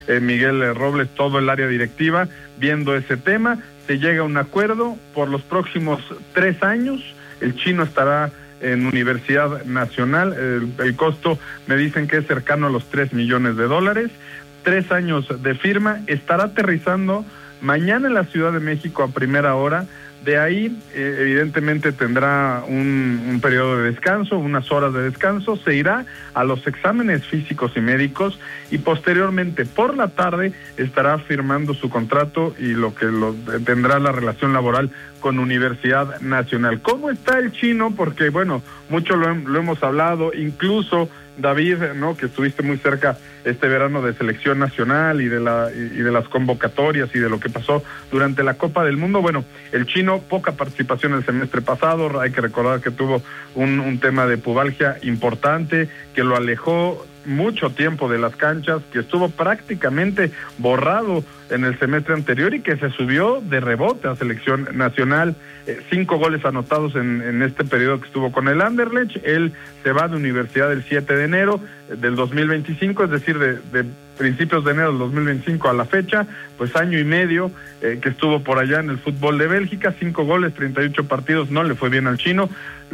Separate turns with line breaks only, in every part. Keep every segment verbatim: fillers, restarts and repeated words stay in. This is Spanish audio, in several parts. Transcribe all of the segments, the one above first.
eh, Miguel Robles, todo el área directiva, viendo ese tema. Se llega a un acuerdo por los próximos tres años. El Chino estará en Universidad Nacional. El, el costo me dicen que es cercano a los tres millones de dólares. Tres años de firma. Estará aterrizando mañana en la Ciudad de México a primera hora. De ahí, eh, evidentemente, tendrá un, un periodo de descanso, unas horas de descanso, se irá a los exámenes físicos y médicos y posteriormente, por la tarde, estará firmando su contrato y lo que lo, tendrá la relación laboral con Universidad Nacional. ¿Cómo está el Chino? Porque, bueno, mucho lo, lo hemos hablado, incluso David, ¿no?, que estuviste muy cerca este verano de selección nacional y de la y de las convocatorias y de lo que pasó durante la Copa del Mundo. Bueno, el Chino, poca participación el semestre pasado, hay que recordar que tuvo un, un tema de pubalgia importante que lo alejó mucho tiempo de las canchas, que estuvo prácticamente borrado en el semestre anterior y que se subió de rebote a selección nacional. Eh, cinco goles anotados en, en este periodo que estuvo con el Anderlecht. Él se va de universidad el siete de enero del dos mil veinticinco, es decir, de, de principios de enero del dos mil veinticinco a la fecha, pues año y medio eh, que estuvo por allá en el fútbol de Bélgica, cinco goles, treinta y ocho partidos, no le fue bien al Chino.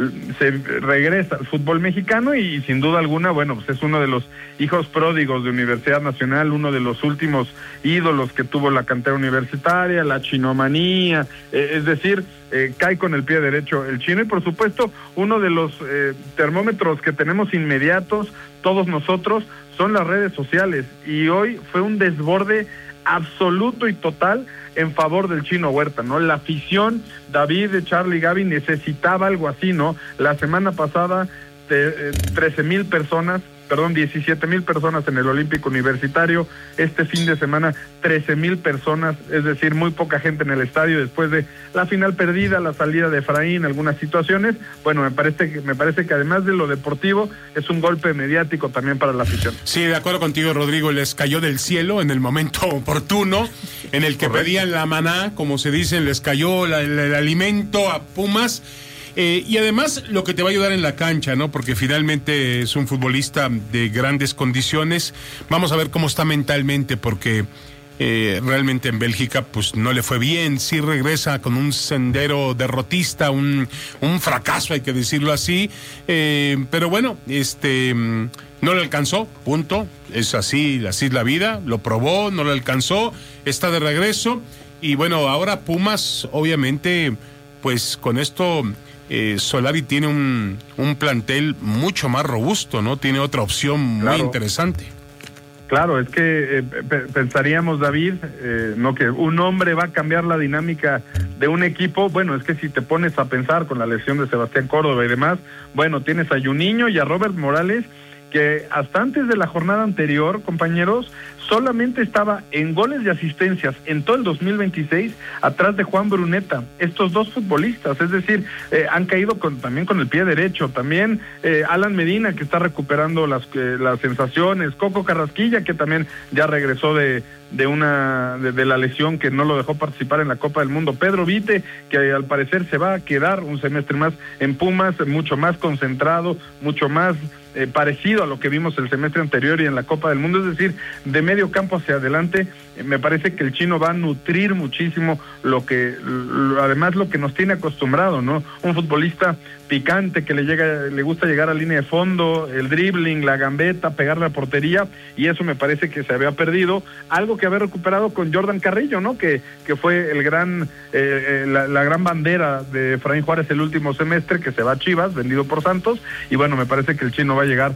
Se regresa al fútbol mexicano y, y sin duda alguna, bueno, pues es uno de los hijos pródigos de Universidad Nacional, uno de los últimos ídolos que tuvo la cantera universitaria, la chinomanía, eh, es decir, eh, cae con el pie derecho el Chino y por supuesto uno de los eh, termómetros que tenemos inmediatos todos nosotros son las redes sociales y hoy fue un desborde absoluto y total en favor del Chino Huerta, ¿no? La afición, David, Charlie, Gaby, necesitaba algo así, ¿no? La semana pasada, eh, trece mil personas, perdón, diecisiete mil personas en el Olímpico Universitario, este fin de semana trece mil personas, es decir, muy poca gente en el estadio después de la final perdida, la salida de Efraín, algunas situaciones. Bueno, me parece que me parece que además de lo deportivo es un golpe mediático también para la afición.
Sí, de acuerdo contigo, Rodrigo, les cayó del cielo en el momento oportuno en el que Correcto. Pedían la maná, como se dice, les cayó la, el, el alimento a Pumas. Eh, y además lo que te va a ayudar en la cancha, ¿no? Porque finalmente es un futbolista de grandes condiciones. Vamos a ver cómo está mentalmente, porque eh, realmente en Bélgica pues no le fue bien. Sí regresa con un sendero derrotista, un, un fracaso, hay que decirlo así. Eh, pero bueno, este no le alcanzó, punto. Es así, así es la vida. Lo probó, no le alcanzó, está de regreso. Y bueno, ahora Pumas, obviamente, pues con esto... Eh, Solari tiene un, un plantel mucho más robusto, ¿no? Tiene otra opción muy claro. interesante.
Claro, es que eh, p- pensaríamos, David, eh, no que un hombre va a cambiar la dinámica de un equipo. Bueno, es que si te pones a pensar con la lesión de Sebastián Córdoba y demás, bueno, tienes a Juninho y a Robert Morales, que hasta antes de la jornada anterior, compañeros, solamente estaba en goles y asistencias en todo el dos mil veintiséis atrás de Juan Bruneta. Estos dos futbolistas, es decir, eh, han caído con, también con el pie derecho. También eh, Alan Medina, que está recuperando las, eh, las sensaciones. Coco Carrasquilla, que también ya regresó de, de una de, de la lesión que no lo dejó participar en la Copa del Mundo. Pedro Vite, que al parecer se va a quedar un semestre más en Pumas, mucho más concentrado, mucho más eh, parecido a lo que vimos el semestre anterior y en la Copa del Mundo. Es decir, de medio campo hacia adelante, eh, me parece que el Chino va a nutrir muchísimo lo que, lo, además lo que nos tiene acostumbrado, ¿no? Un futbolista picante que le llega, le gusta llegar a línea de fondo, el dribbling, la gambeta, pegar la portería, y eso me parece que se había perdido, algo que había recuperado con Jordan Carrillo, ¿no? Que, que fue el gran, eh, eh, la, la gran bandera de Efraín Juárez el último semestre, que se va a Chivas, vendido por Santos, y bueno, me parece que el Chino va a llegar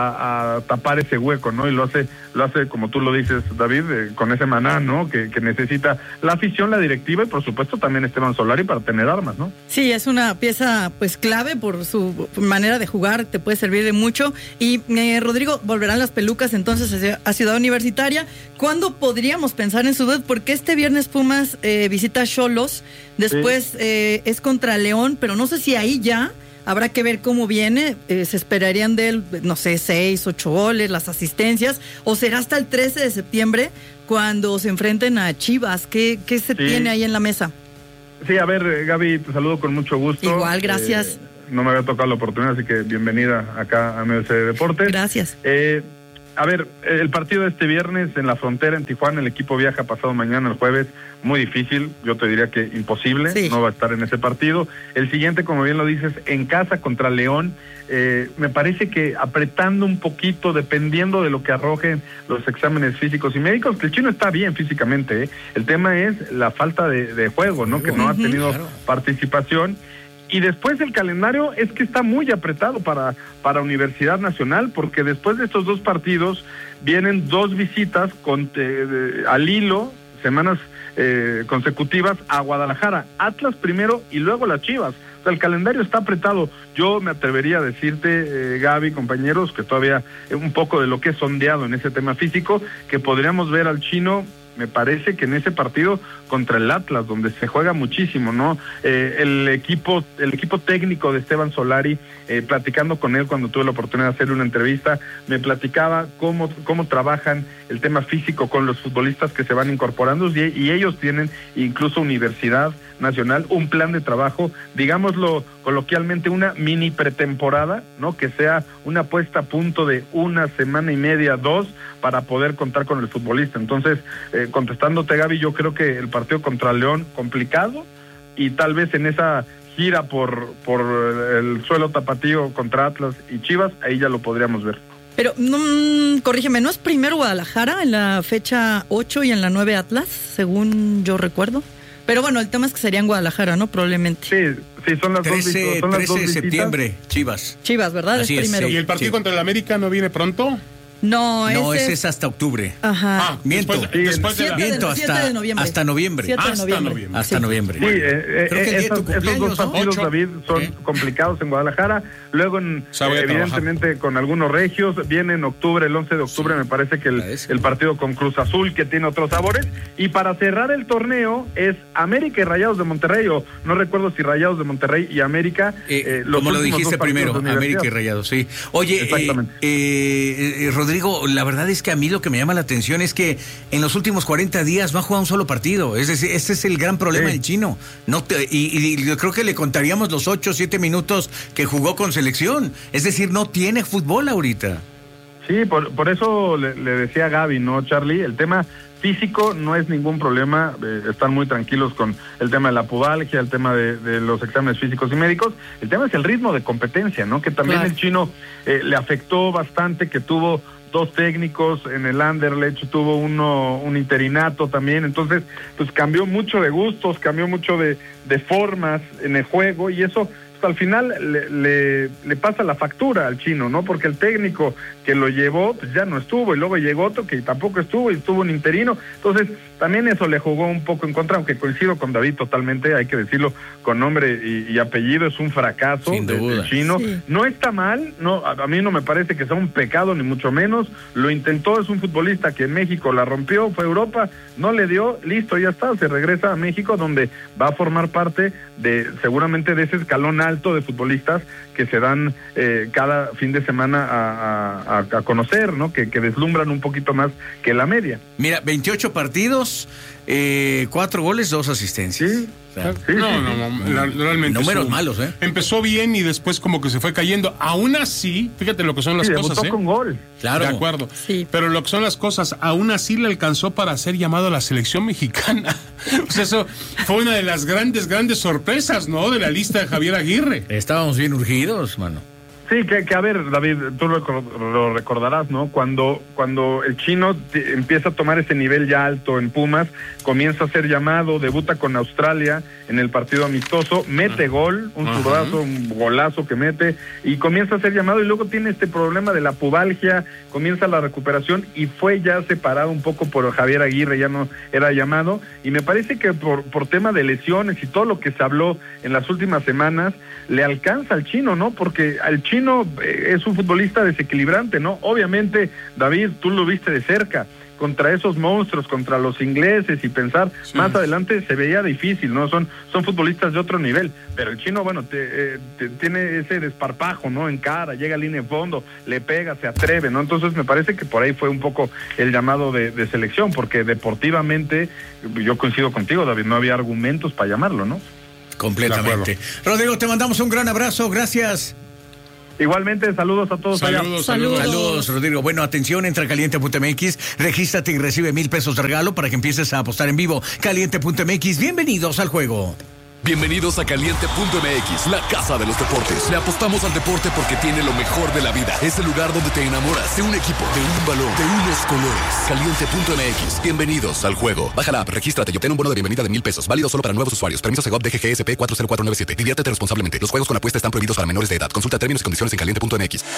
a, a tapar ese hueco, ¿no? Y lo hace, lo hace como tú lo dices, David, eh, con ese maná, ¿no? Que, que necesita la afición, la directiva y por supuesto también Esteban Solari para tener armas, ¿no?
Sí, es una pieza pues clave por su manera de jugar, te puede servir de mucho. Y eh, Rodrigo, volverán las pelucas entonces a Ciudad Universitaria. ¿Cuándo podríamos pensar en su debut? Porque este viernes Pumas eh, visita a Xolos, después sí. eh, es contra León, pero no sé si ahí ya habrá que ver cómo viene, eh, se esperarían de él, no sé, seis, ocho goles, las asistencias, o será hasta el trece de septiembre cuando se enfrenten a Chivas. ¿Qué, qué se sí. tiene ahí en la mesa?
Sí, a ver, Gaby, te saludo con mucho gusto.
Igual, gracias.
Eh, no me había tocado la oportunidad, así que bienvenida acá a M S Deportes.
Gracias.
Eh, a ver, el partido de este viernes en la frontera en Tijuana, el equipo viaja pasado mañana, el jueves, muy difícil, yo te diría que imposible, sí. No va a estar en ese partido. El siguiente, como bien lo dices, en casa contra León, eh, me parece que apretando un poquito, dependiendo de lo que arrojen los exámenes físicos y médicos, que el chino está bien físicamente, ¿eh? El tema es la falta de, de juego, ¿no? Que no uh-huh, ha tenido claro. participación. Y después el calendario es que está muy apretado para, para Universidad Nacional, porque después de estos dos partidos vienen dos visitas con, eh, al hilo, semanas eh, consecutivas a Guadalajara, Atlas primero y luego las Chivas. O sea, el calendario está apretado. Yo me atrevería a decirte, eh, Gaby, compañeros, que todavía eh, un poco de lo que he sondeado en ese tema físico, que podríamos ver al chino, me parece que en ese partido contra el Atlas, donde se juega muchísimo, ¿no? Eh, el equipo el equipo técnico de Esteban Solari, eh, platicando con él cuando tuve la oportunidad de hacerle una entrevista, me platicaba cómo, cómo trabajan el tema físico con los futbolistas que se van incorporando, y, y ellos tienen, incluso Universidad Nacional, un plan de trabajo, digámoslo coloquialmente, una mini pretemporada, ¿no? Que sea una puesta a punto de una semana y media, dos, para poder contar con el futbolista. Entonces, eh, contestándote, Gaby, yo creo que el partido contra León, complicado, y tal vez en esa gira por, por el suelo tapatío contra Atlas y Chivas, ahí ya lo podríamos ver.
Pero, no, corrígeme, ¿no es primero Guadalajara en la fecha ocho y en la nueve Atlas, según yo recuerdo? Pero bueno, el tema es que sería en Guadalajara, ¿no? Probablemente.
Sí, sí, son las
trece,
dos, son las
trece
dos
de septiembre, Chivas.
Chivas, ¿verdad?
Así
es primero.
es, sí.
¿Y el partido
sí.
contra el América no viene pronto?
No,
no
ese
ese
es
es hasta octubre.
Ajá.
Ah,
miento.
Después, sí, después de la...
Miento, hasta,
de noviembre.
hasta noviembre.
siete de
Hasta
noviembre.
noviembre.
Hasta
sí.
noviembre.
Sí, eh,
Creo que el día de
esos,
tu cumpleaños,
esos dos partidos,
¿no?
David, son
¿Eh?
complicados en Guadalajara. Luego, en, eh, evidentemente, con algunos regios. Viene en octubre, el once de octubre, sí. Me parece que el, el partido con Cruz Azul, que tiene otros sabores. Y para cerrar el torneo es América y Rayados de Monterrey, o no recuerdo si Rayados de Monterrey y América.
Eh,
eh, los
como lo dijiste primero, América y Rayados, sí. Oye,
Exactamente.
Eh, eh, Rodrigo, la verdad es que a mí lo que me llama la atención es que en los últimos cuarenta días no ha jugado un solo partido. Es decir, ese es el gran problema sí. del chino. No te, y, y yo creo que le contaríamos los ocho o siete minutos que jugó con selección. Es decir, no tiene fútbol ahorita.
Sí, por, por eso le, le decía a Gaby, ¿no, Charlie? El tema físico no es ningún problema, eh, están muy tranquilos con el tema de la pubalgia, el tema de, de los exámenes físicos y médicos. El tema es el ritmo de competencia, ¿no? Que también claro. el chino eh, le afectó bastante, que tuvo dos técnicos en el Anderlecht, tuvo uno un interinato también, entonces pues cambió mucho de gustos, cambió mucho de, de formas en el juego, y eso pues, al final le, le, le pasa la factura al chino, ¿no? Porque el técnico que lo llevó pues ya no estuvo, y luego llegó otro que tampoco estuvo, y estuvo un interino, entonces también eso le jugó un poco en contra, aunque coincido con David totalmente, hay que decirlo con nombre y, y apellido, es un fracaso de, del chino. Sí. No está mal, no, a, a mí no me parece que sea un pecado, ni mucho menos, lo intentó, es un futbolista que en México la rompió, fue a Europa, no le dio, listo, ya está, se regresa a México, donde va a formar parte de, seguramente, de ese escalón alto de futbolistas que se dan eh, cada fin de semana a, a, a conocer, ¿no? Que, que deslumbran un poquito más que la media.
Mira, veintiocho partidos, eh, cuatro goles, dos asistencias.
Sí.
O sea,
sí, no, no, no, la, realmente.
Números
su,
malos, ¿eh?
Empezó bien y después como que se fue cayendo. Aún así, fíjate lo que son las
sí,
cosas,
debutó
¿eh?
con gol.
Claro.
De acuerdo.
Sí.
Pero lo que son las cosas, aún así le alcanzó para ser llamado a la selección mexicana. O sea, eso fue una de las grandes, grandes sorpresas, ¿no? De la lista de Javier Aguirre.
Estábamos bien urgidos, mano.
Sí, que, que a ver, David, tú lo, lo recordarás, ¿no? Cuando cuando el chino te, empieza a tomar ese nivel ya alto en Pumas, comienza a ser llamado, debuta con Australia en el partido amistoso, mete ah. gol, un uh-huh. zurdazo, un golazo que mete, y comienza a ser llamado, y luego tiene este problema de la pubalgia, comienza la recuperación, y fue ya separado un poco por Javier Aguirre, ya no era llamado, y me parece que por, por tema de lesiones y todo lo que se habló en las últimas semanas, le alcanza al chino, ¿no? Porque al chino es un futbolista desequilibrante, ¿no? Obviamente, David, tú lo viste de cerca, contra esos monstruos, contra los ingleses, y pensar sí. más adelante se veía difícil, ¿no? Son son futbolistas de otro nivel, pero el chino, bueno, te, eh, te, tiene ese desparpajo, ¿no? En cara, llega a línea de fondo, le pega, se atreve, ¿no? Entonces me parece que por ahí fue un poco el llamado de, de selección, porque deportivamente, yo coincido contigo, David, no había argumentos para llamarlo, ¿no?
Completamente. Rodrigo, te mandamos un gran abrazo, gracias.
Igualmente, saludos a todos.
Saludos,
saludos.
Saludos, Rodrigo. Bueno, atención, entra a caliente punto m x, regístrate y recibe mil pesos de regalo para que empieces a apostar en vivo. caliente punto m x, bienvenidos al juego.
Bienvenidos a caliente punto m x, la casa de los deportes. Le apostamos al deporte porque tiene lo mejor de la vida. Es el lugar donde te enamoras de un equipo, de un balón, de unos colores. caliente punto m x, bienvenidos al juego. Baja la app, regístrate y obtén un bono de bienvenida de mil pesos. Válido solo para nuevos usuarios. Permiso Segov D G G S P cuatro cero cuatro nueve siete. Diviértete responsablemente. Los juegos con apuesta están prohibidos para menores de edad. Consulta términos y condiciones en caliente punto m x.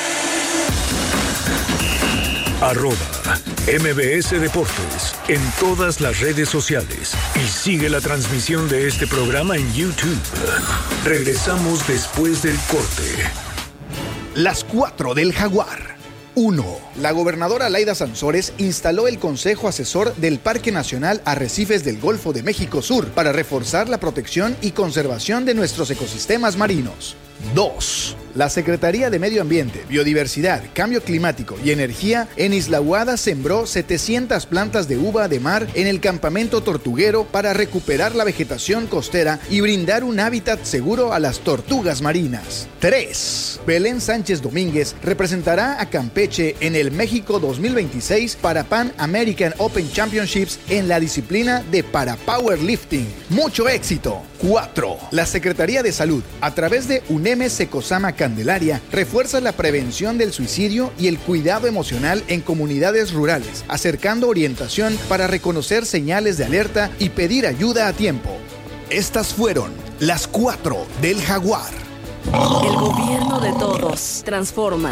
Arroba M B S Deportes en todas las redes sociales y sigue la transmisión de este programa en YouTube. Regresamos después del corte.
Las cuatro del Jaguar. uno. La gobernadora Laida Sansores instaló el Consejo Asesor del Parque Nacional Arrecifes del Golfo de México Sur para reforzar la protección y conservación de nuestros ecosistemas marinos. dos. La Secretaría de Medio Ambiente, Biodiversidad, Cambio Climático y Energía en Isla Huada sembró setecientas plantas de uva de mar en el campamento tortuguero para recuperar la vegetación costera y brindar un hábitat seguro a las tortugas marinas. tres. Belén Sánchez Domínguez representará a Campeche en el México dos mil veintiséis para Pan American Open Championships en la disciplina de para powerlifting. ¡Mucho éxito! cuatro. La Secretaría de Salud, a través de UNEME Secosama Candelaria, refuerza la prevención del suicidio y el cuidado emocional en comunidades rurales, acercando orientación para reconocer señales de alerta y pedir ayuda a tiempo. Estas fueron las cuatro del Jaguar.
El gobierno de todos. Transforma.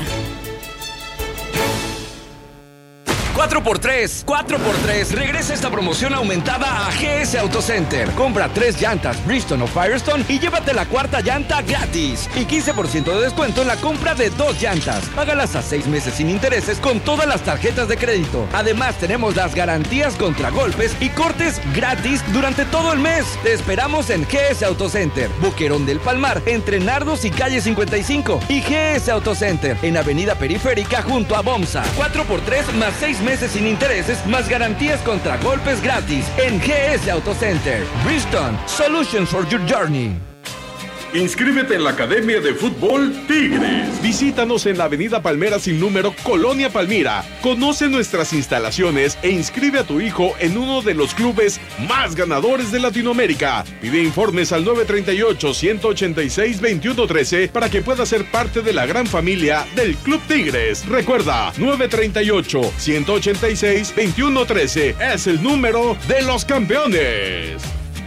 cuatro por tres, cuatro por tres. Regresa esta promoción aumentada a G S Auto Center. Compra tres llantas Bridgestone o Firestone y llévate la cuarta llanta gratis. Y quince por ciento de descuento en la compra de dos llantas. Págalas a seis meses sin intereses con todas las tarjetas de crédito. Además, tenemos las garantías contra golpes y cortes gratis durante todo el mes. Te esperamos en G S Auto Center, Boquerón del Palmar, entre Nardos y Calle cincuenta y cinco. Y G S Auto Center, en Avenida Periférica junto a Bomsa. cuatro por tres más seis meses sin intereses, más garantías contra golpes gratis en G S Auto Center. Bridgestone, Solutions for Your Journey.
Inscríbete en la Academia de Fútbol Tigres. Visítanos en la Avenida Palmera sin número, Colonia Palmira. Conoce nuestras instalaciones e inscribe a tu hijo en uno de los clubes más ganadores de Latinoamérica. Pide informes al nueve tres ocho, uno ocho seis, dos uno uno tres para que puedas ser parte de la gran familia del Club Tigres. Recuerda, nueve tres ocho, uno ocho seis, dos uno uno tres es el número de los campeones.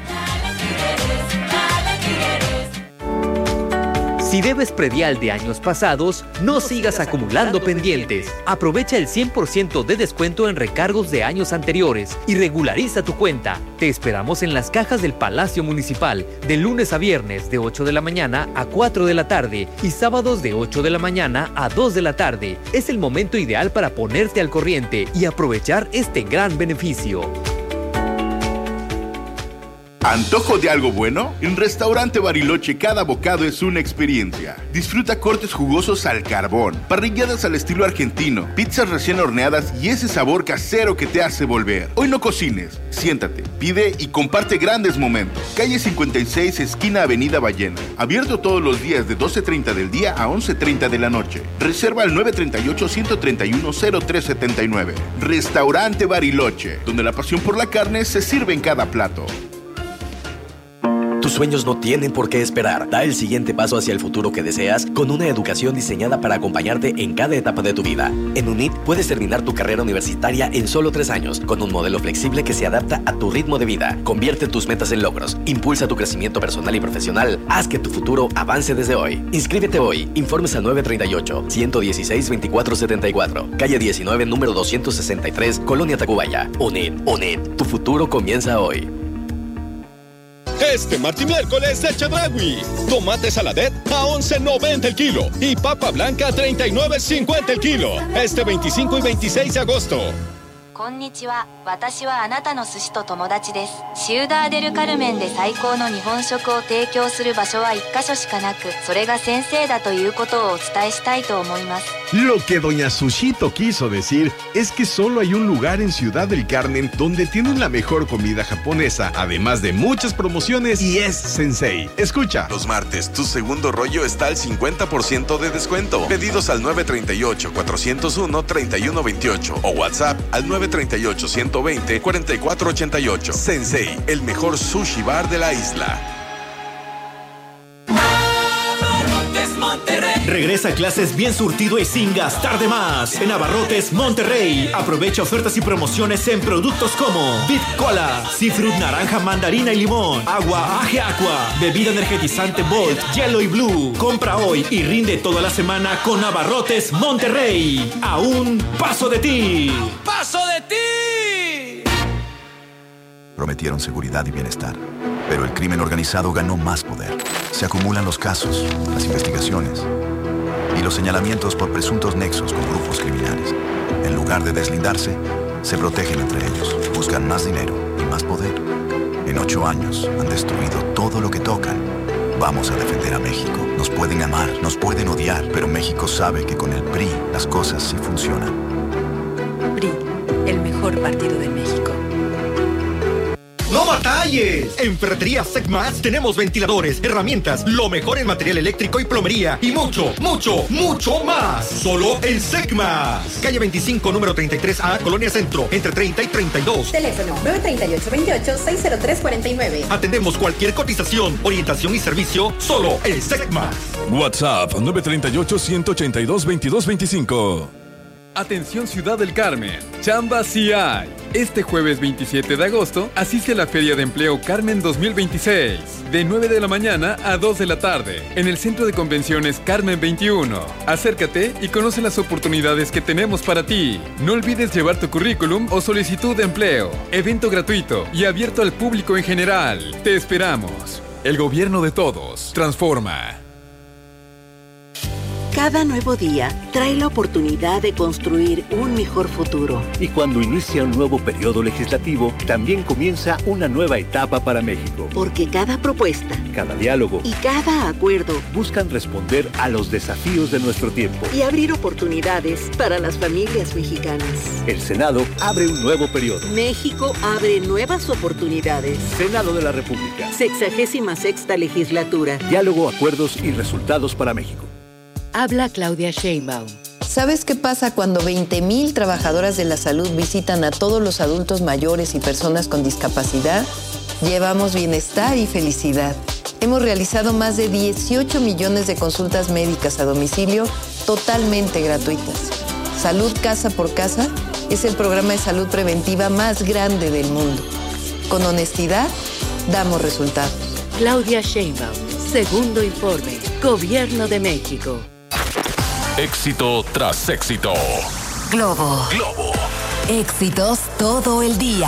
Si debes predial de años pasados, no sigas acumulando pendientes. Aprovecha el cien por ciento de descuento en recargos de años anteriores y regulariza tu cuenta. Te esperamos en las cajas del Palacio Municipal, de lunes a viernes de ocho de la mañana a cuatro de la tarde y sábados de ocho de la mañana a dos de la tarde. Es el momento ideal para ponerte al corriente y aprovechar este gran beneficio.
¿Antojo de algo bueno? En Restaurante Bariloche cada bocado es una experiencia. Disfruta cortes jugosos al carbón, parrilladas al estilo argentino, pizzas recién horneadas y ese sabor casero que te hace volver. Hoy no cocines, siéntate, pide y comparte grandes momentos. Calle cincuenta y seis, esquina Avenida Ballena. Abierto todos los días de doce treinta del día a once treinta de la noche. Reserva al nueve tres ocho, uno tres uno, cero tres siete nueve. Restaurante Bariloche, donde la pasión por la carne se sirve en cada plato.
Tus sueños no tienen por qué esperar. Da el siguiente paso hacia el futuro que deseas con una educación diseñada para acompañarte en cada etapa de tu vida. En UNIT puedes terminar tu carrera universitaria en solo tres años con un modelo flexible que se adapta a tu ritmo de vida. Convierte tus metas en logros. Impulsa tu crecimiento personal y profesional. Haz que tu futuro avance desde hoy. Inscríbete hoy. Informes al nueve tres ocho, uno uno seis, dos cuatro siete cuatro. Calle diecinueve, número doscientos sesenta y tres, Colonia Tacubaya. UNIT. UNIT. Tu futuro comienza hoy.
Este martes y miércoles de Chedraui. Tomate saladet a once noventa el kilo y papa blanca a treinta y nueve cincuenta el kilo. Este veinticinco y veintiséis de agosto.
こんにちは。私はあなたの寿司と友達です。シウダーデルカルメンで最高の日本食を提供する場所は一箇所しかなく、それが先生だということをお伝えしたいと思います。
Lo que doña Sushito quiso decir es que solo hay un lugar en Ciudad del Carmen donde tienen la mejor comida japonesa, además de muchas promociones, y es Sensei. Escucha.
Los martes, tu segundo rollo está al cincuenta por ciento de descuento. Pedidos al nueve tres ocho, cuatro cero uno, tres uno dos ocho o WhatsApp al nueve tres ocho, uno dos cero, cuatro cuatro ocho ocho. Sensei, el mejor sushi bar de la isla.
Regresa a clases bien surtido y sin gastar de más. En Abarrotes Monterrey. Aprovecha ofertas y promociones en productos como Bit Cola, Seafood naranja, mandarina y limón, agua Aje Aqua, bebida energetizante Volt, Yellow y Blue. Compra hoy y rinde toda la semana con Abarrotes Monterrey. A un paso de ti.
¡A un paso de ti!
Prometieron seguridad y bienestar, pero el crimen organizado ganó más poder. Se acumulan los casos, las investigaciones y los señalamientos por presuntos nexos con grupos criminales. En lugar de deslindarse, se protegen entre ellos, buscan más dinero y más poder. En ocho años han destruido todo lo que tocan. Vamos a defender a México. Nos pueden amar, nos pueden odiar, pero México sabe que con el P R I las cosas sí funcionan.
P R I, el mejor partido de México.
¡No batalles! En Ferretería Secmax tenemos ventiladores, herramientas, lo mejor en material eléctrico y plomería y mucho, mucho, mucho más. Solo en Secmax. Calle veinticinco, número treinta y tres A, Colonia Centro, entre treinta y treinta y dos.
Teléfono nueve tres ocho, veintiocho, seis cero tres cuarenta y nueve.
Atendemos cualquier cotización, orientación y servicio solo en Secmax.
WhatsApp nueve tres ocho, uno ocho dos, veintidós veinticinco.
Atención Ciudad del Carmen, chamba sí hay. Este jueves veintisiete de agosto asiste a la Feria de Empleo Carmen dos mil veintiséis, de nueve de la mañana a dos de la tarde, en el Centro de Convenciones Carmen veintiuno. Acércate y conoce las oportunidades que tenemos para ti. No olvides llevar tu currículum o solicitud de empleo. Evento gratuito y abierto al público en general. Te esperamos. El gobierno de todos transforma.
Cada nuevo día trae la oportunidad de construir un mejor futuro.
Y cuando inicia un nuevo periodo legislativo, también comienza una nueva etapa para México.
Porque cada propuesta,
cada diálogo
y cada acuerdo
buscan responder a los desafíos de nuestro tiempo
y abrir oportunidades para las familias mexicanas.
El Senado abre un nuevo periodo.
México abre nuevas oportunidades.
Senado de la República.
Sexagésima sexta legislatura.
Diálogo, acuerdos y resultados para México.
Habla Claudia Sheinbaum.
¿Sabes qué pasa cuando veinte mil trabajadoras de la salud visitan a todos los adultos mayores y personas con discapacidad? Llevamos bienestar y felicidad. Hemos realizado más de dieciocho millones de consultas médicas a domicilio totalmente gratuitas. Salud Casa por Casa es el programa de salud preventiva más grande del mundo. Con honestidad, damos resultados.
Claudia Sheinbaum, segundo informe, Gobierno de México.
Éxito tras éxito.
Globo.
Globo.
Éxitos todo el día.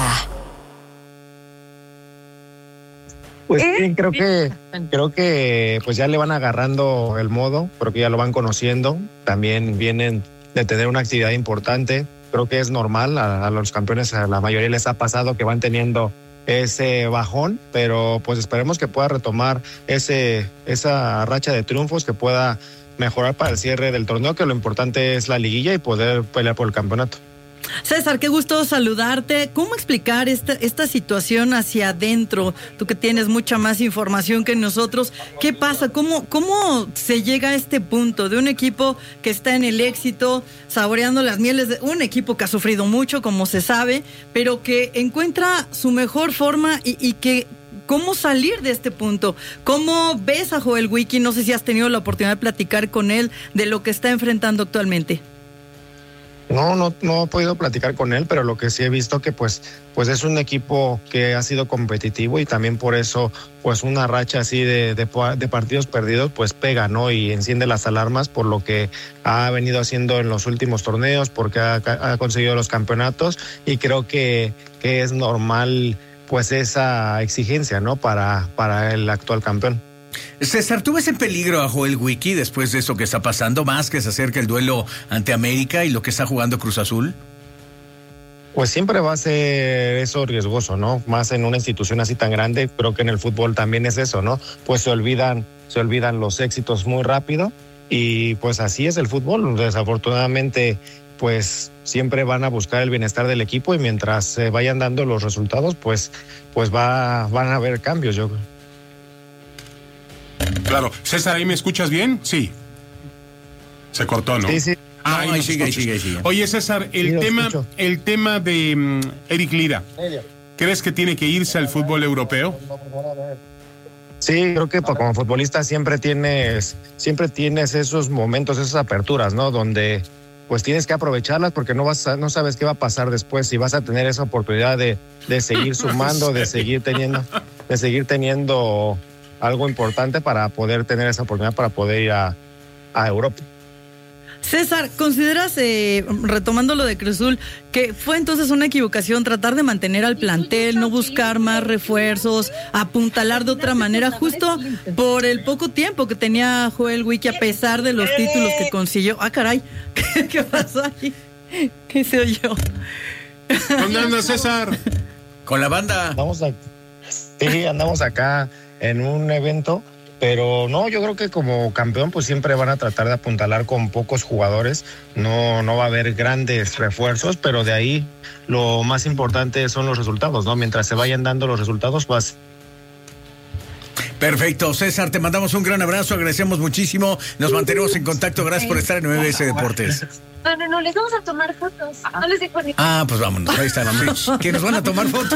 Pues bien, creo que creo que pues ya le van agarrando el modo, creo que ya lo van conociendo. También vienen de tener una actividad importante. Creo que es normal, a, a los campeones, a la mayoría les ha pasado que van teniendo ese bajón, pero pues esperemos que pueda retomar ese esa racha de triunfos, que pueda mejorar para el cierre del torneo, que lo importante es la liguilla y poder pelear por el campeonato.
César, qué gusto saludarte. ¿Cómo explicar esta, esta situación hacia adentro? Tú que tienes mucha más información que nosotros. ¿Qué pasa? ¿Cómo, cómo se llega a este punto de un equipo que está en el éxito, saboreando las mieles de un equipo que ha sufrido mucho, como se sabe, pero que encuentra su mejor forma y, y que... ¿Cómo salir de este punto? ¿Cómo ves a Joel Wiki? No sé si has tenido la oportunidad de platicar con él de lo que está enfrentando actualmente.
No, no, no he podido platicar con él, pero lo que sí he visto que pues, pues es un equipo que ha sido competitivo y también por eso pues una racha así de, de, de partidos perdidos pues pega, ¿no? Y enciende las alarmas por lo que ha venido haciendo en los últimos torneos, porque ha, ha conseguido los campeonatos y creo que, que es normal pues esa exigencia, ¿no? Para, para el actual campeón.
César, ¿tú ves en peligro a Joel Wiki después de eso que está pasando, más que se acerca el duelo ante América y lo que está jugando Cruz Azul?
Pues siempre va a ser eso riesgoso, ¿no? Más en una institución así tan grande, creo que en el fútbol también es eso, ¿no? Pues se olvidan, se olvidan los éxitos muy rápido y pues así es el fútbol. Desafortunadamente, pues siempre van a buscar el bienestar del equipo y mientras se vayan dando los resultados, pues, pues va, van a haber cambios, yo creo.
Claro. César, ¿ahí me escuchas bien? Sí. Se cortó, ¿no?
Sí, sí.
Ah, ahí,
no, ahí
sigue,
sigue, sigue.
Oye, César, el
Sí,
tema,
escucho.
el tema de um, Eric Lira, ¿crees que tiene que irse al fútbol europeo?
Sí, creo que como futbolista siempre tienes, siempre tienes esos momentos, esas aperturas, ¿no? Donde pues tienes que aprovecharlas porque no vas a, no sabes qué va a pasar después, si vas a tener esa oportunidad de, de seguir sumando, de seguir teniendo, de seguir teniendo algo importante para poder tener esa oportunidad para poder ir a, a Europa.
César, ¿consideras, eh, retomando lo de Cruz Azul, que fue entonces una equivocación tratar de mantener al plantel, no buscar más refuerzos, apuntalar de otra manera, justo por el poco tiempo que tenía Joel Wiki a pesar de los títulos que consiguió? Ah, caray, ¿qué, qué pasó ahí? ¿Qué se oyó?
¿Dónde anda César?
Con la banda.
Andamos, a, sí, andamos acá en un evento. Pero no, yo creo que como campeón pues siempre van a tratar de apuntalar con pocos jugadores, no, no va a haber grandes refuerzos, pero de ahí lo más importante son los resultados, ¿no? Mientras se vayan dando los resultados, pues...
Perfecto, César, te mandamos un gran abrazo, agradecemos muchísimo, nos mantenemos en contacto, gracias por estar en nueve ese Deportes.
No, no, no, les vamos a tomar fotos, no les digo ni...
Ah, pues vámonos, ahí está, vamos. ¿Que nos van a tomar fotos?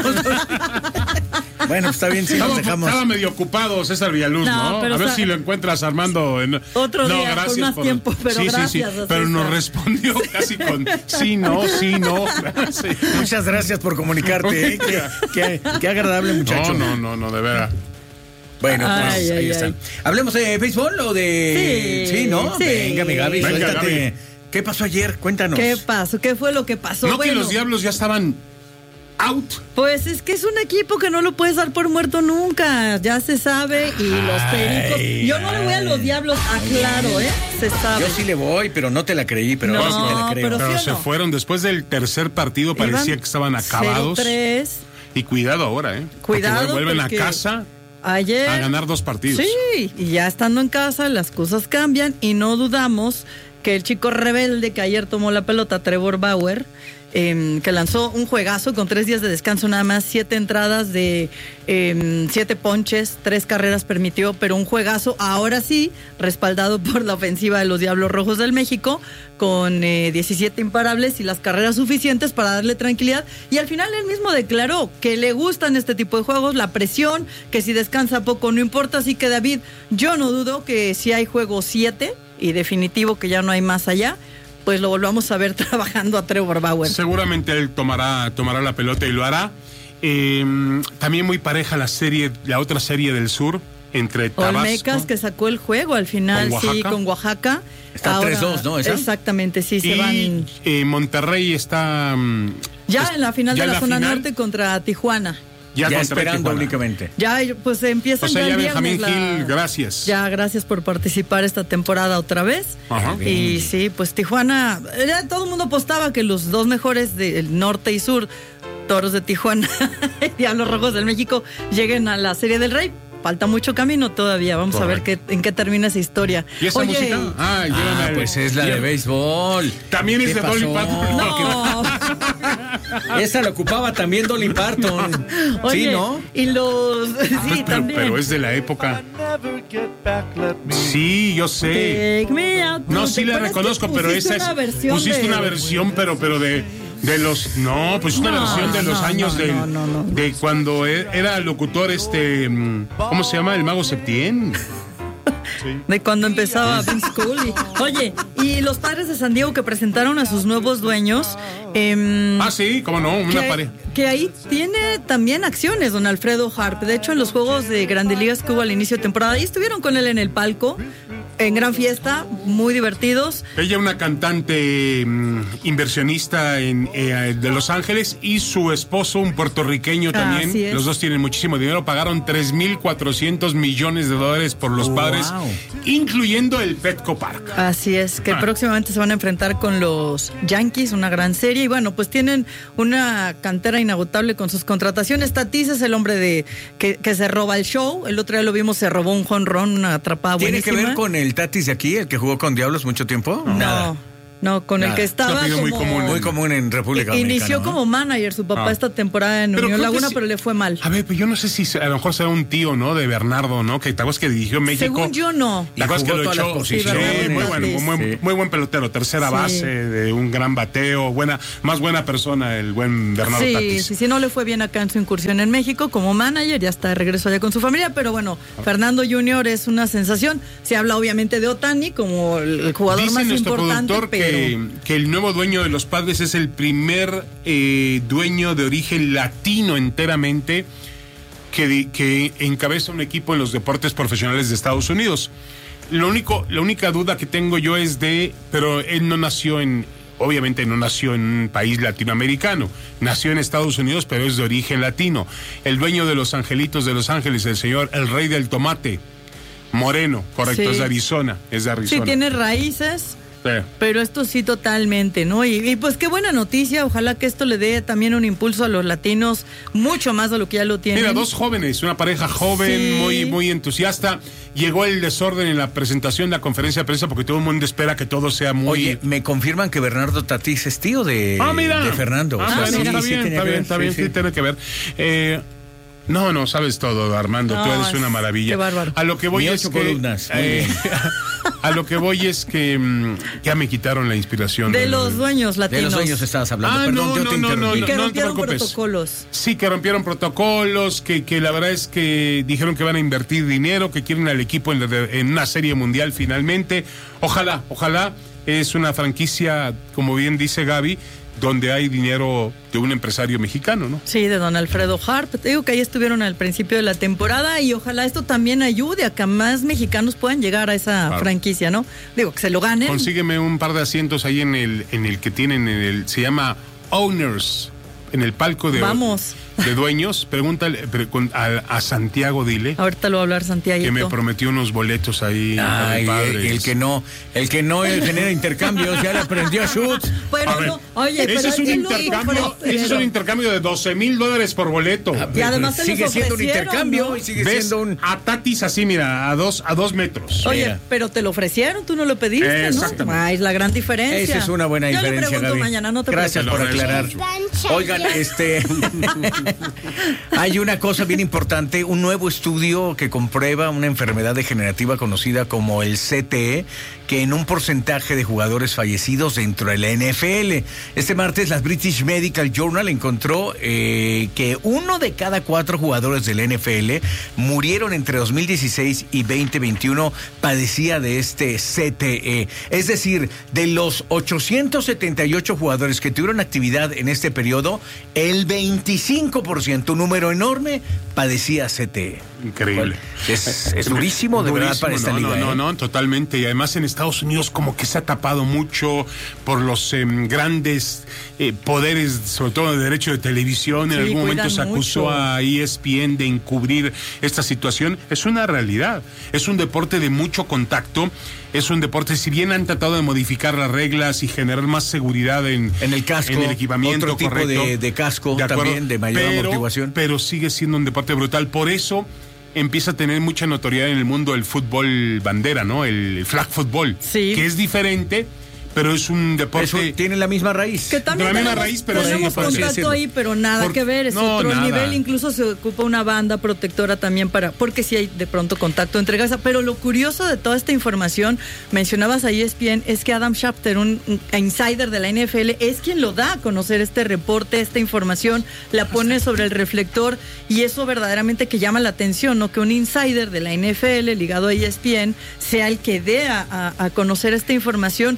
Bueno, está bien, sí,
estaba,
nos dejamos.
Estaba medio ocupado César Villaluz, ¿no?
No, pero
a ver
sa-
si lo encuentras, Armando. En...
Otro
no,
día,
gracias
con más
por...
tiempo, pero
sí,
gracias.
Sí, sí, pero
César.
nos respondió casi con sí, no, sí, no. Sí.
Muchas gracias por comunicarte, ¿eh? qué, qué, qué agradable muchacho.
No, no, no, no, de veras.
Bueno, pues
Ay,
ahí
ay,
está.
ay.
¿Hablemos de béisbol o de...?
Sí,
Sí, ¿no?
sí.
Venga, mi Gaby,
Venga,
suéltate.
Gaby.
¿Qué pasó ayer? Cuéntanos.
¿Qué pasó? ¿Qué fue lo que pasó?
No,
Bueno,
que los Diablos ya estaban out.
pues es que es un equipo que no lo puedes dar por muerto nunca, ya se sabe, y los Pericos... Yo no le voy a los Diablos, aclaro, ¿eh? Se sabe.
Yo sí le voy, pero no te la creí, pero
No,
ahora sí te la creo.
pero
Pero
¿sí
se
o no?
fueron después del tercer partido, parecía
Iban
que estaban acabados.
cero tres.
Y cuidado ahora, ¿eh?
Cuidado,
porque vuelven
porque
a casa
Ayer...
a ganar dos partidos.
Sí, y ya estando en casa las cosas cambian y no dudamos que el chico rebelde que ayer tomó la pelota, Trevor Bauer, eh, que lanzó un juegazo con tres días de descanso nada más, siete entradas de eh, siete ponches, tres carreras permitió, pero un juegazo, ahora sí, respaldado por la ofensiva de los Diablos Rojos del México, con eh, diecisiete imparables y las carreras suficientes para darle tranquilidad. Y al final él mismo declaró que le gustan este tipo de juegos, la presión, que si descansa poco no importa. Así que, David, yo no dudo que si hay juego siete, y definitivo que ya no hay más allá, pues lo volvamos a ver trabajando a Trevor Bauer.
Seguramente él tomará, tomará la pelota y lo hará. Eh, también muy pareja la serie, la otra serie del sur, entre Tabasco.
Olmecas, que sacó el juego al final,
¿Con
sí,
Oaxaca?
con Oaxaca.
Está tres dos, ¿no? ¿Esa?
Exactamente, sí, se
y
van.
eh, Monterrey está... mm,
Ya
es-
en la final
ya
de
en
la, zona
final,
norte contra Tijuana.
Ya,
Ya
contra
esperando
Tijuana.
únicamente.
Ya, pues empiezan
O sea,
ya
ya
el viernes
Benjamín
la-
Gil, gracias.
Ya, gracias por participar esta temporada otra vez.
Ajá.
Y sí, pues Tijuana, ya todo el mundo apostaba que los dos mejores del norte y sur, Toros de Tijuana y a los Rojos del México, lleguen a la Serie del Rey. Falta mucho camino todavía, vamos
Correcto.
a ver qué, en qué termina esa historia.
¿Y esa
Oye,
música? Ah,
Ah,
llévame al-
pues es la de
llévame-
béisbol.
También es
¿Qué
de
pasó?
Dolly Parton.
No,
Esa la ocupaba también Dolly Parton.
oye,
Sí, ¿no?
y los...
Pues,
sí,
pero,
también.
pero es de la época. Sí, yo sé.
Take me out.
No, sí la
Pero es que
reconozco, pero
pusiste
esa es.
una versión
Pusiste
de-
una versión, pero, pero de, de los. No, pues una
No,
versión de los
no,
años
no,
del-
no, no, no.
de cuando e- era locutor este. mm, ¿Cómo se llama? El Mago Septién.
De cuando empezaba Vince Cooley. Oye, y los Padres de San Diego que presentaron a sus nuevos dueños. em,
Ah, sí, cómo no, una
que,
pareja.
que ahí tiene también acciones don Alfredo Harp. De hecho, en los juegos de Grandes Ligas que hubo al inicio de temporada, ahí estuvieron con él en el palco. en gran fiesta, muy divertidos.
Ella una cantante mm, inversionista en, eh, de Los Ángeles y su esposo un puertorriqueño también.
Así es.
Los dos tienen muchísimo dinero. Pagaron tres mil cuatrocientos millones de dólares por los
Wow.
padres, incluyendo el Petco Park.
Así es, que
Ah.
próximamente se van a enfrentar con los Yankees, una gran serie. Y bueno, pues tienen una cantera inagotable con sus contrataciones. Tatis es el hombre de que, que se roba el show. El otro día lo vimos, se robó un jonrón, una atrapada
¿Tiene
buenísima.
que ver con el Tatis de aquí, el que jugó con Diablos mucho tiempo? Nada.
No, no, con
Nada.
el que estaba
apellido
como...
muy común.
Muy común en República Dominicana.
Inició
¿no?
como manager su papá
Ah.
esta temporada en
Pero
Unión
creo que
Laguna,
sí.
pero le fue mal.
A ver, pues yo no sé si a lo mejor será un tío, ¿no? De Bernardo, ¿no? Que te acuerdas que dirigió México.
Según yo, no.
¿Te acuerdas
Y
que
jugó
lo
todas las
echó?
posiciones.
Sí, muy
Sí.
bueno, muy, muy,
Sí.
muy buen pelotero, tercera
Sí.
base, de un gran bateo, buena, más buena persona el buen Bernardo
Sí,
Tatis.
sí, sí, no le fue bien acá en su incursión en México como manager, ya está de regreso allá con su familia, pero bueno, Fernando junior es una sensación. Se habla obviamente de Ohtani como el el jugador
Dice
más
nuestro
importante,
productor
pero...
que, que el nuevo dueño de los Padres es el primer eh, dueño de origen latino enteramente que, di- que encabeza un equipo en los deportes profesionales de Estados Unidos. Lo único, la única duda que tengo yo es de, pero él no nació en, obviamente no nació en un país latinoamericano, nació en Estados Unidos, pero es de origen latino. El dueño de los Angelitos de Los Ángeles, el señor El Rey del Tomate, Moreno, correcto,
Sí.
es de Arizona, es de Arizona.
Sí, tiene raíces.
Sí.
Pero esto sí totalmente, ¿no? Y, y pues qué buena noticia, ojalá que esto le dé también un impulso a los latinos, mucho más de lo que ya lo tienen.
Mira, dos jóvenes, una pareja joven,
Sí.
muy, muy entusiasta. Llegó el desorden en la presentación de la conferencia de prensa porque todo el mundo espera que todo sea muy...
Oye, me confirman que Bernardo Tatis es tío de,
ah, mira.
de Fernando.
Ah,
O sea,
bueno,
sí,
está
sí
bien,
tiene
está
que
bien,
ver,
está
sí,
bien,
sí.
sí, tiene que ver. Eh, no, no, sabes todo, Armando, tú
No,
eres una
es-
maravilla.
qué bárbaro.
A lo que voy
Ni
es
ocho
que...
columnas, muy
eh,
bien.
a lo que voy es que mm, ya me quitaron la inspiración.
De
del-
los dueños
De
latinos.
los dueños estabas hablando.
Ah,
Perdón,
no,
yo
no,
te
no,
interrumpí.
Y que
no te
rompieron
preocupes.
protocolos.
Sí, que rompieron protocolos, que, que la verdad es que dijeron que van a invertir dinero, que quieren al equipo en, la- en una serie mundial finalmente. Ojalá, ojalá. Es una franquicia, como bien dice Gaby, donde hay dinero de un empresario mexicano, ¿no?
Sí, de don Alfredo Harp. Te digo que ahí estuvieron al principio de la temporada y ojalá esto también ayude a que más mexicanos puedan llegar a esa
Claro.
franquicia, ¿no? Digo, que se lo ganen.
Consígueme un par de asientos ahí en el, en el que tienen, en el, se llama Owners, en el palco de,
Vamos.
de dueños. Pregúntale pre- con- a, a Santiago, dile,
Ahorita lo va a hablar Santiago.
que me prometió unos boletos ahí.
Ay,
padres.
el, el que no, el que no genera intercambios, ya le aprendió a shoot.
Pero
A ver,
no, oye,
ese
pero
es un
él lo
intercambio,
ofrecieron.
ese es un intercambio de doce mil dólares por boleto.
Y además se
sigue
los
siendo un
ofrecieron,
intercambio
¿no?
y sigue
¿Ves?
siendo un...
A Tatis así, mira, a dos, a dos metros.
Oye,
Mira.
pero te lo ofrecieron, tú no lo pediste,
Exactamente.
¿no? Ah, es la gran diferencia.
Esa es una buena
Yo
diferencia,
le pregunto
Gaby.
mañana, no te
Gracias por
preocupes.
aclarar. Oigan, este hay una cosa bien importante, un nuevo estudio que comprueba una enfermedad degenerativa conocida como el C T E, que en un porcentaje de jugadores fallecidos dentro de la N F L. Este martes la British Medical Journal encontró eh, que uno de cada cuatro jugadores de la N F L murieron entre dos mil dieciséis y veinte veintiuno padecía de este C T E. Es decir, de los ochocientos setenta y ocho jugadores que tuvieron actividad en este periodo, el veinticinco por ciento, un número enorme, padecía C T E.
Increíble.
Es, es durísimo, de verdad, para esta
no,
liga.
No,
¿eh?
no, no, totalmente. Y además en Estados Unidos como que se ha tapado mucho por los eh, grandes eh, poderes, sobre todo de derecho de televisión. En
Sí,
algún momento
cuidan
se acusó
mucho.
a E S P N de encubrir esta situación. Es una realidad. Es un deporte de mucho contacto. Es un deporte, si bien han tratado de modificar las reglas y generar más seguridad en,
En el casco,
en el equipamiento,
otro tipo
correcto,
de, de casco
de acuerdo,
también, de mayor
pero,
amortiguación.
pero sigue siendo un deporte brutal. Por eso empieza a tener mucha notoriedad en el mundo del fútbol bandera, ¿no? El, el flag football,
Sí.
que es diferente, pero es un deporte...
Eso tiene la misma raíz.
Que también
de la misma
tenemos,
raíz, pero
tenemos
sí, por así
contacto
decirlo.
ahí, pero nada
Por-
que ver, es
no,
otro
nada.
nivel, incluso se ocupa una banda protectora también para, porque si hay de pronto contacto entre casa, pero lo curioso de toda esta información, mencionabas a E S P N, es que Adam Schefter, un, un insider de la N F L, es quien lo da a conocer este reporte, esta información, la pone sobre el reflector y eso verdaderamente que llama la atención, ¿no? Que un insider de la N F L ligado a E S P N sea el que dé a, a- a conocer esta información que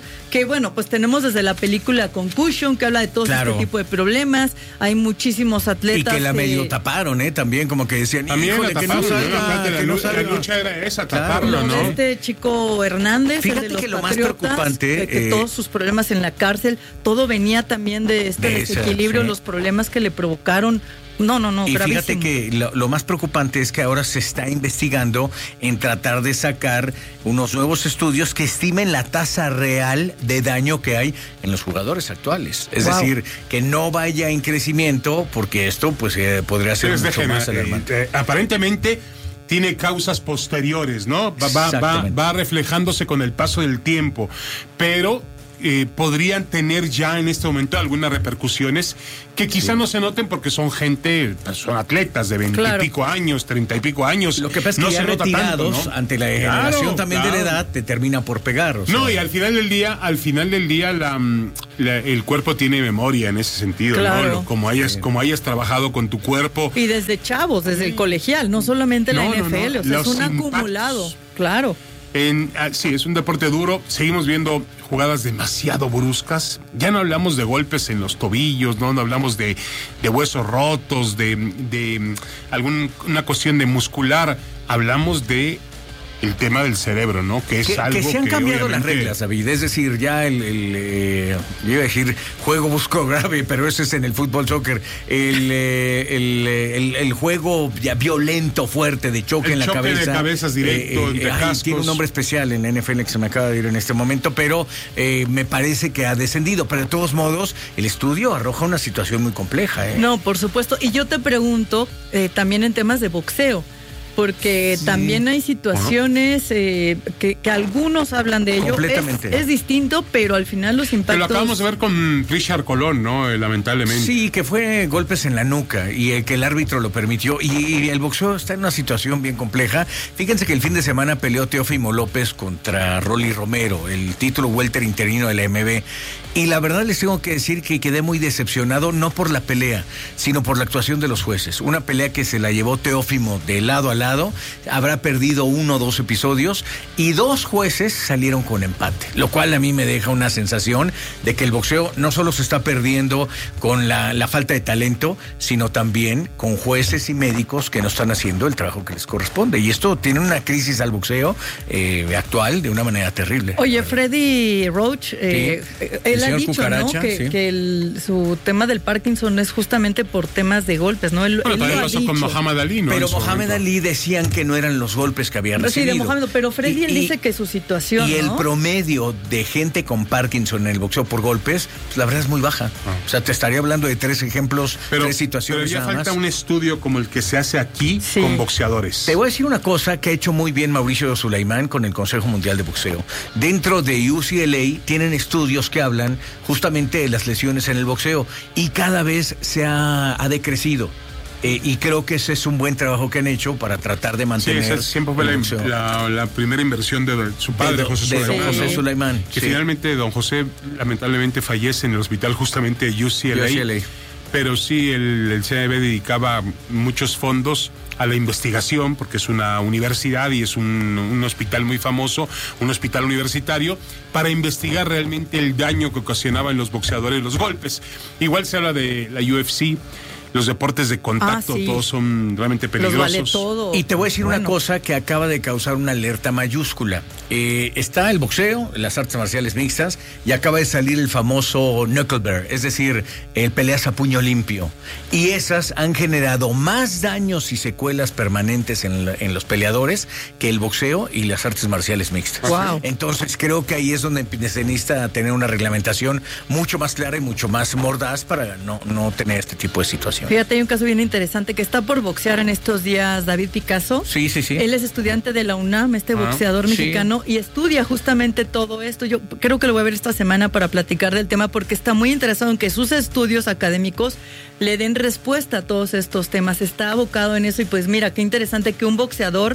bueno, pues tenemos desde la película Concussion, que habla de todo
Claro.
este tipo de problemas. Hay muchísimos
Y
atletas.
que la
eh,
medio taparon, ¿eh? También como que decían,
También
híjole,
la
que no
taparon,
salga,
¿no? La
que no
lucha- la
salga.
lucha era esa,
Claro,
taparlo, ¿no?
Este chico Hernández,
Fíjate
el de los
que lo más
Patriotas,
preocupante,
eh, que
eh,
todos sus problemas en la cárcel, todo venía también de este
de esa,
desequilibrio,
sí.
los problemas que le provocaron. No, no, no,
Y
gravísimo.
fíjate que lo, lo más preocupante es que ahora se está investigando en tratar de sacar unos nuevos estudios que estimen la tasa real de daño que hay en los jugadores actuales. Es
Wow.
decir, que no vaya en crecimiento, porque esto pues eh, podría ser
Es
mucho
de
más
gener-
alarmante.
eh, aparentemente tiene causas posteriores, ¿no? Va, va, va,
Exactamente.
va reflejándose con el paso del tiempo, pero eh, podrían tener ya en este momento algunas repercusiones que quizá no se noten porque son gente, pues, son atletas de veinte
Claro.
y pico años, treinta y pico años.
Lo que pasa es que
no
ya
se nota
retirados,
tanto, ¿no?
ante la
Claro,
generación también de
claro.
la edad, te termina por pegar. o sea.
No, y al final del día, al final del día, la, mm, la- el cuerpo tiene memoria en ese sentido,
Claro.
¿no? Lo- Como hayas, como hayas trabajado con tu cuerpo.
Y desde chavos, desde el colegial, no solamente la
No, no,
N F L,
no.
o sea,
Los
es un
impactos.
acumulado, claro.
En, ah, sí, es un deporte duro. Seguimos viendo jugadas demasiado bruscas. Ya no hablamos de golpes en los tobillos, no, no hablamos de, de huesos rotos, de, de mm, alguna cuestión de muscular. Hablamos de el tema del cerebro, ¿no? Que es
Que,
algo
que se han
que
cambiado las
obviamente-
reglas, David. Es decir, ya el, el, eh, yo iba a decir juego busco grave, pero eso es en el fútbol soccer. El, eh, el, eh, el, el juego ya violento, fuerte, de choque
El
en la
choque
cabeza.
de cabezas directo, entre
ay,
cascos.
tiene un nombre especial en la N F L que se me acaba de ir en este momento, pero eh, me parece que ha descendido. Pero de todos modos, el estudio arroja una situación muy compleja. ¿eh?
No, por supuesto. Y yo te pregunto, eh, también en temas de boxeo, porque
Sí.
también hay situaciones eh, que, que algunos hablan de ello.
Completamente.
Es, es distinto, pero al final los
Que lo
impactos...
acabamos de ver con Richard Colón, ¿no? Eh, Lamentablemente.
Sí, que fue golpes en la nuca y eh, que el árbitro lo permitió. Y, y el boxeo está en una situación bien compleja. Fíjense que el fin de semana peleó Teófimo López contra Rolly Romero, el título welter interino de la M B. Y la verdad les tengo que decir que quedé muy decepcionado, no por la pelea, sino por la actuación de los jueces. Una pelea que se la llevó Teófimo de lado a lado, habrá perdido uno o dos episodios y dos jueces salieron con empate, lo cual a mí me deja una sensación de que el boxeo no solo se está perdiendo con la, la falta de talento, sino también con jueces y médicos que no están haciendo el trabajo que les corresponde. Y esto tiene una crisis al boxeo eh, actual de una manera terrible.
Oye, Freddy Roach, eh,
Sí.
él
El
ha
señor
dicho,
Cucaracha,
¿no? Que,
sí.
que el- su tema del Parkinson es justamente por temas de golpes, ¿no? Él,
Bueno,
él
también
lo ha
pasó con
dicho.
Mohamed Ali, ¿no?
Pero
En su
Mohamed
momento.
Ali decían que no eran los golpes que había
Sí,
recibido.
de Mohamed, pero Freddy
Y-
él
y-
dice que su situación,
Y el
¿no?
promedio de gente con Parkinson en el boxeo por golpes, pues la verdad es muy baja. O sea, te estaría hablando de tres ejemplos,
Pero,
tres
pero
situaciones
ya
nada
falta
más.
un estudio como el que se hace aquí con boxeadores.
Te voy a decir una cosa que ha hecho muy bien Mauricio Sulaimán con el Consejo Mundial de Boxeo. Dentro de U C L A tienen estudios que hablan justamente de las lesiones en el boxeo y cada vez se ha, ha decrecido. Eh, y creo que ese es un buen trabajo que han hecho para tratar de
Sí,
mantener
esa siempre fue
el
la,
boxeo.
la- la primera inversión de su padre,
De-
José
de don
Sulaimán.
José
¿no?
Sulaimán,
Que
sí.
finalmente don José lamentablemente fallece en el hospital justamente de U C L A.
U C L A.
Pero sí, el, el C A B dedicaba muchos fondos a la investigación, porque es una universidad y es un, un hospital muy famoso, un hospital universitario, para investigar realmente el daño que ocasionaban los boxeadores los golpes. Igual se habla de la U F C, los deportes de contacto,
Ah, sí.
todos son realmente peligrosos.
Y te voy a decir una
Bueno.
cosa que acaba de causar una alerta mayúscula. Eh, está el boxeo, las artes marciales mixtas, y acaba de salir el famoso knucklebear, es decir, el peleas a puño limpio. Y esas han generado más daños y secuelas permanentes en, la- en los peleadores que el boxeo y las artes marciales mixtas.
Wow.
Entonces creo que ahí es donde se necesita tener una reglamentación mucho más clara y mucho más mordaz para no, no tener este tipo de situaciones.
Fíjate, hay un caso bien interesante que está por boxear en estos días David Picasso.
Sí, sí, sí.
Él es estudiante de la UNAM, este
Ah,
boxeador
sí.
mexicano, y estudia justamente todo esto. Yo creo que lo voy a ver esta semana para platicar del tema porque está muy interesado en que sus estudios académicos le den respuesta a todos estos temas. Está abocado en eso y pues mira, qué interesante que un boxeador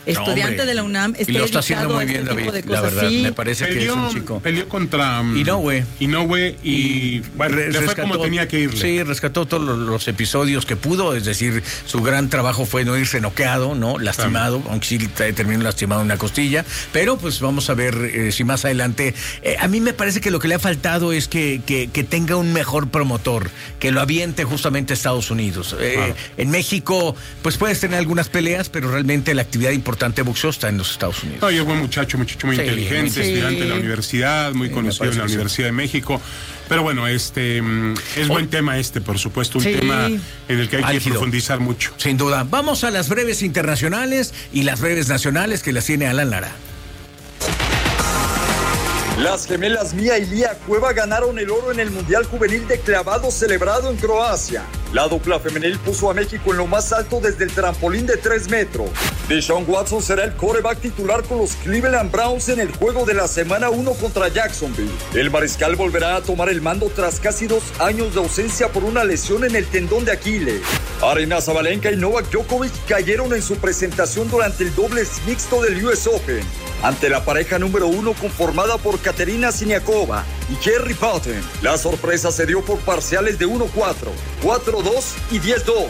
estudiante
no,
de la UNAM, esté
y lo está haciendo muy
dedicado
bien,
a este
David.
tipo de
La
cosas.
verdad,
Sí.
me parece
Peleó,
que es un chico.
peleó contra um,
Inoue.
Inoue y, y bueno, le fue como tenía que irle.
Sí, rescató todos los, los episodios que pudo, es decir, su gran trabajo fue no irse noqueado, ¿no? Lastimado, claro. Aunque sí terminó lastimado en una costilla, pero pues vamos a ver eh, si más adelante. Eh, a mí me parece que lo que le ha faltado es que, que, que tenga un mejor promotor, que lo aviente justamente a Estados Unidos. Eh, claro. En México, pues puedes tener algunas peleas, pero realmente la actividad importante de boxeo está en los Estados Unidos.
No, y es buen muchacho, muchacho muy sí, inteligente, sí. estudiante de la universidad, muy sí, conocido en la Universidad sí. de México. Pero bueno, este es buen tema este, por supuesto, un sí. tema en el que hay Álgido. que profundizar mucho.
Sin duda. Vamos a las breves internacionales y las breves nacionales que las tiene Alan Lara.
Las gemelas Mía y Lía Cueva ganaron el oro en el Mundial Juvenil de Clavado celebrado en Croacia. La dupla femenil puso a México en lo más alto desde el trampolín de tres metros. Deshaun Watson será el quarterback titular con los Cleveland Browns en el juego de la semana uno contra Jacksonville. El mariscal volverá a tomar el mando tras casi dos años de ausencia por una lesión en el tendón de Aquiles. Aryna Sabalenka y Novak Djokovic cayeron en su presentación durante el dobles mixto del U S Open. Ante la pareja número uno conformada por Katerina Siniakova y Kerry Patton. La sorpresa se dio por parciales de uno cuatro, cuatro dos y diez dos.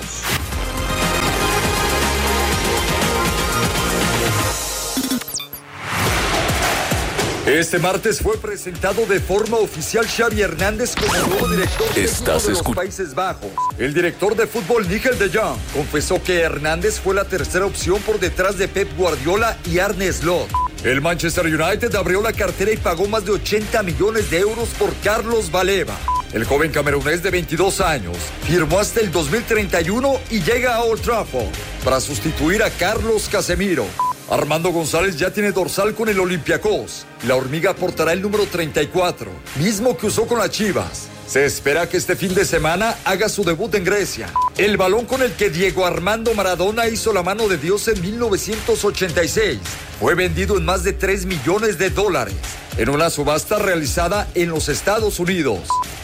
Este martes fue presentado de forma oficial Xavi Hernández como nuevo director de fútbol de los Países Bajos. El director de fútbol Nigel de Jong confesó que Hernández fue la tercera opción por detrás de Pep Guardiola y Arne Slot. El Manchester United abrió la cartera y pagó más de ochenta millones de euros por Carlos Baleba. El joven camerunés de veintidós años firmó hasta el dos mil treinta y uno y llega a Old Trafford para sustituir a Carlos Casemiro. Armando González ya tiene dorsal con el Olympiacos. La hormiga portará el número treinta y cuatro, mismo que usó con las Chivas. Se espera que este fin de semana haga su debut en Grecia. El balón con el que Diego Armando Maradona hizo la mano de Dios en mil novecientos ochenta y seis fue vendido en más de tres millones de dólares en una subasta realizada en los Estados Unidos.